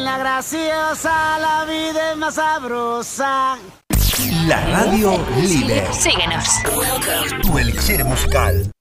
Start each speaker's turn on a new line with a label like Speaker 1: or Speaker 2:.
Speaker 1: en la graciosa, la vida es más sabrosa.
Speaker 2: La radio líder.
Speaker 3: Síguenos.
Speaker 2: Tu elixir musical.